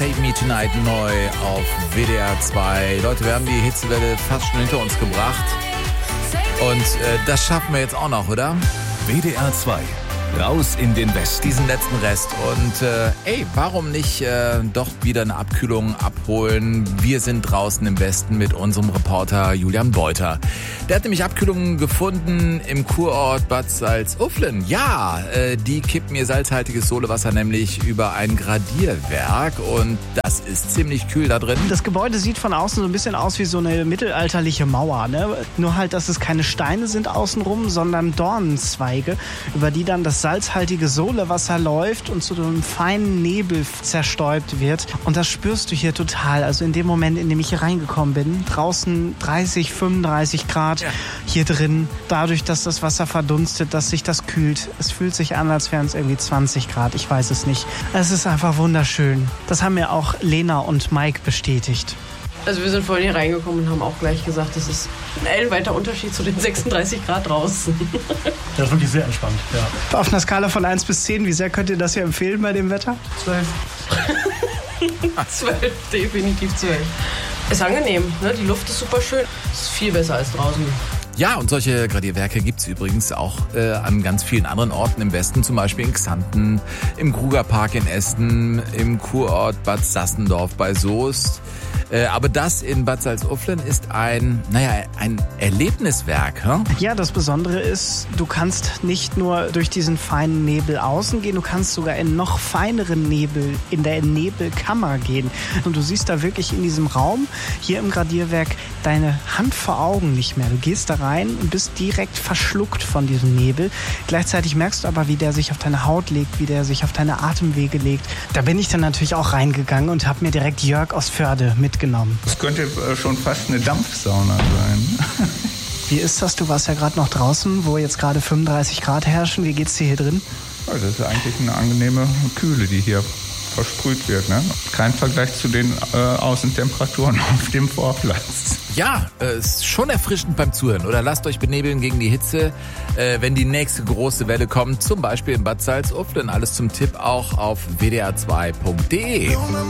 Save Me Tonight neu auf WDR 2. Leute, wir haben die Hitzewelle fast schon hinter uns gebracht. Und das schaffen wir jetzt auch noch, oder? WDR 2. Raus in den Westen. Diesen letzten Rest. Und warum nicht doch wieder eine Abkühlung abholen? Wir sind draußen im Westen mit unserem Reporter Julian Beuter. Der hat nämlich Abkühlungen gefunden im Kurort Bad Salzuflen. Ja, die kippen ihr salzhaltiges Sohlewasser nämlich über ein Gradierwerk. Und das ist ziemlich kühl da drin. Das Gebäude sieht von außen so ein bisschen aus wie so eine mittelalterliche Mauer, ne? Nur halt, dass es keine Steine sind außenrum, sondern Dornenzweige, über die dann das salzhaltige Sohlewasser läuft und zu einem feinen Nebel zerstäubt wird. Und das spürst du hier total. Also in dem Moment, in dem ich hier reingekommen bin, draußen 30, 35 Grad, hier drin, dadurch, dass das Wasser verdunstet, dass sich das kühlt. Es fühlt sich an, als wären es irgendwie 20 Grad. Ich weiß es nicht. Es ist einfach wunderschön. Das haben mir auch Lena und Mike bestätigt. Also wir sind vorhin hier reingekommen und haben auch gleich gesagt, das ist ein ellenweiter Unterschied zu den 36 Grad draußen. Das ist wirklich sehr entspannt, ja. Auf einer Skala von 1 bis 10, wie sehr könnt ihr das hier empfehlen bei dem Wetter? 12. 12, definitiv 12. Ist angenehm, ne? Die Luft ist super schön. Ist viel besser als draußen. Ja, und solche Gradierwerke gibt es übrigens auch an ganz vielen anderen Orten im Westen, zum Beispiel in Xanten, im Krugerpark in Essen, im Kurort Bad Sassendorf bei Soest. Aber das in Bad Salzuflen ist ein Erlebniswerk. Hm? Ja, das Besondere ist, du kannst nicht nur durch diesen feinen Nebel außen gehen, du kannst sogar in noch feineren Nebel, in der Nebelkammer gehen. Und du siehst da wirklich in diesem Raum, hier im Gradierwerk, deine Hand vor Augen nicht mehr. Du gehst da rein und bist direkt verschluckt von diesem Nebel. Gleichzeitig merkst du aber, wie der sich auf deine Haut legt, wie der sich auf deine Atemwege legt. Da bin ich dann natürlich auch reingegangen und habe mir direkt Jörg aus Förde mitgenommen. Das könnte schon fast eine Dampfsauna sein. Wie ist das? Du warst ja gerade noch draußen, wo jetzt gerade 35 Grad herrschen. Wie geht's dir hier drin? Also das ist eigentlich eine angenehme Kühle, die hier versprüht wird. Ne? Kein Vergleich zu den Außentemperaturen auf dem Vorplatz. Ja, ist schon erfrischend beim Zuhören. Oder lasst euch benebeln gegen die Hitze, wenn die nächste große Welle kommt. Zum Beispiel in Bad Salzuflen. Alles zum Tipp auch auf wdr2.de.